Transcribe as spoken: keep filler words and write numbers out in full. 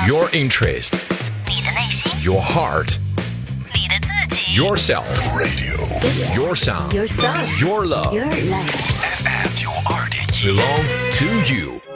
Your interest, 你的内心， your heart, 你的自己 yourself, Radio your sound, Yourself your love, Your life F M 九二点一 belong to you.